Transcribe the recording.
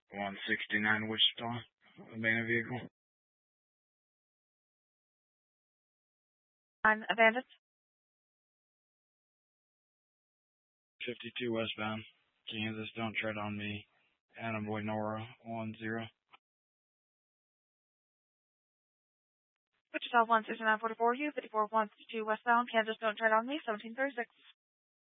169 Wichita, abandoned vehicle. Abandoned. 52 westbound, Kansas, don't tread on me. Attaboy Nora, 10. Wichita 16944, U 54 152 westbound, Kansas, don't tread on me, 1736.